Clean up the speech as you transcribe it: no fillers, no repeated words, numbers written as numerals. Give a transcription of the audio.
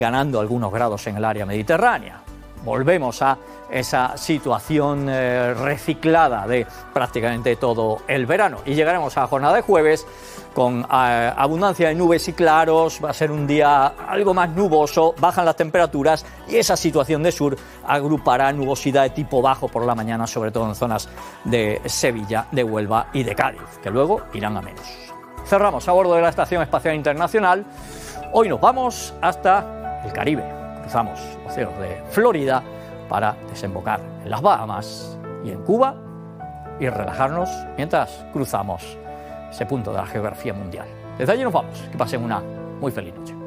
ganando algunos grados en el área mediterránea. Volvemos a esa situación reciclada de prácticamente todo el verano. Y llegaremos a la jornada de jueves con abundancia de nubes y claros. Va a ser un día algo más nuboso, bajan las temperaturas y esa situación de sur agrupará nubosidad de tipo bajo por la mañana, sobre todo en zonas de Sevilla, de Huelva y de Cádiz, que luego irán a menos. Cerramos a bordo de la Estación Espacial Internacional. Hoy nos vamos hasta el Caribe. Cruzamos océanos de Florida para desembocar en las Bahamas y en Cuba y relajarnos mientras cruzamos ese punto de la geografía mundial. Desde allí nos vamos. Que pasen una muy feliz noche.